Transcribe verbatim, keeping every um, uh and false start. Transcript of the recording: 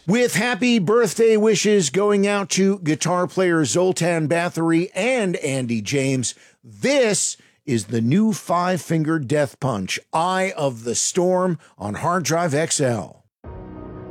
With happy birthday wishes going out to guitar player Zoltan Bathory and Andy James, this is the new Five Finger Death Punch, Eye of the Storm on Hard Drive X L.